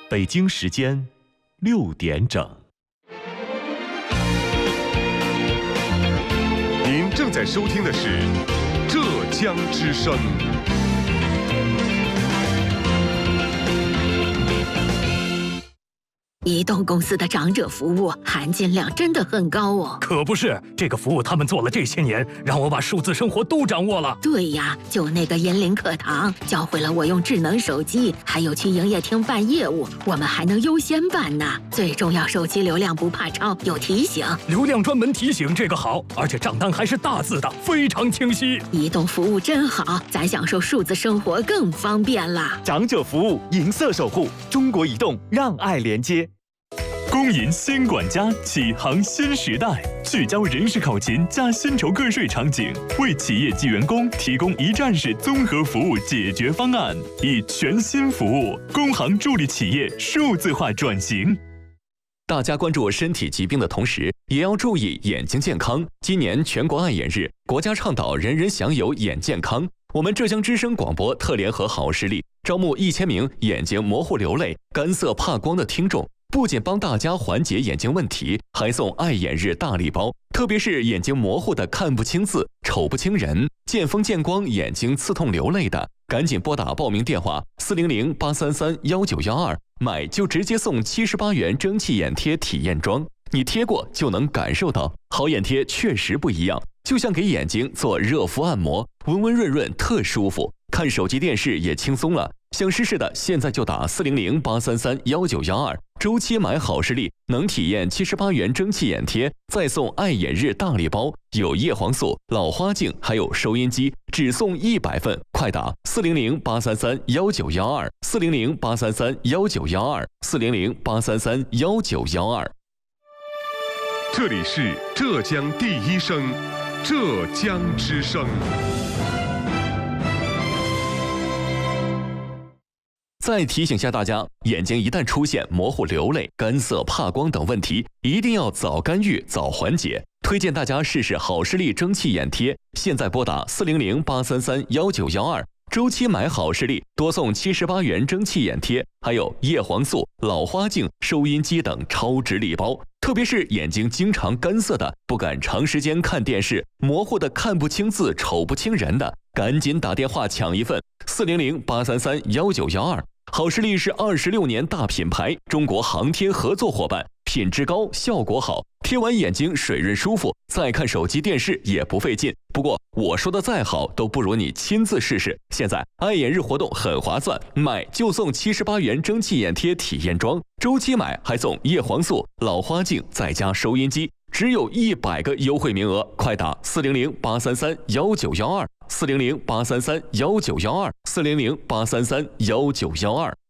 北京时间6点整。 您正在收听的是浙江之声。 移动公司的长者服务含金量真的很高哦。 可不是，这个服务他们做了这些年，让我把数字生活都掌握了。 对呀，就那个银林课堂，教会了我用智能手机，还有去营业厅办业务，我们还能优先办呢。最重要，手机流量不怕超，有提醒。 流量专门提醒，这个好，而且账单还是大字的，非常清晰。 移动服务真好，咱享受数字生活更方便啦。 长者服务，银色守护，中国移动让爱连接。 公银新管家启航新时代，聚焦人事考勤加薪酬个税场景，为企业及员工提供一站式综合服务解决方案，以全新服务，工行助力企业数字化转型。 大家关注身体疾病的同时，也要注意眼睛健康。今年全国爱眼日，国家倡导人人享有眼健康。我们浙江之声广播特联合好视力招募1000名眼睛模糊流泪、干涩怕光的听众。不仅帮大家缓解眼睛问题，还送爱眼日大礼包。特别是眼睛模糊的、看不清字、瞅不清人、见风见光眼睛刺痛流泪的，赶紧拨打报名电话400-833-1912，买就直接送78元蒸汽眼贴体验装。你贴过就能感受到，好眼贴确实不一样，就像给眼睛做热敷按摩，温温润润特舒服。看手机电视也轻松了。想试试的，现在就打400-833-1912，周期买好视力，能体验78元蒸汽眼贴，再送爱眼日大礼包，有叶黄素、老花镜，还有收音机，只送100份，快打400-833-1912， 400-833-1912， 400-833-1912。 这里是浙江第一声，浙江之声。 再提醒下大家，眼睛一旦出现模糊、流泪、干涩、怕光等问题，一定要早干预、早缓解。推荐大家试试好视力蒸汽眼贴，现在拨打400-833-1912，周期买好视力，多送78元蒸汽眼贴，还有叶黄素、老花镜、收音机等超值礼包。特别是眼睛经常干涩的，不敢长时间看电视，模糊的看不清字、瞅不清人的，赶紧打电话抢一份400-833-1912。好视力是26年大品牌，中国航天合作伙伴，品质高，效果好，贴完眼睛水润舒服，再看手机电视也不费劲。不过我说的再好都不如你亲自试试。现在爱眼日活动很划算，买就送78元蒸汽眼贴体验装，周期买还送叶黄素、老花镜再加收音机，只有100个优惠名额，快打400-833-1912，400-833-1912，400-833-1912。